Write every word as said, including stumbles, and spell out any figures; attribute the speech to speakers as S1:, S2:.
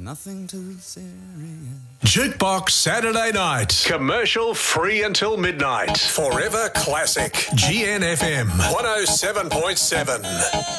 S1: nothing too serious.
S2: Jukebox Saturday night. Commercial free until midnight. Forever classic. G N F M one oh seven point seven.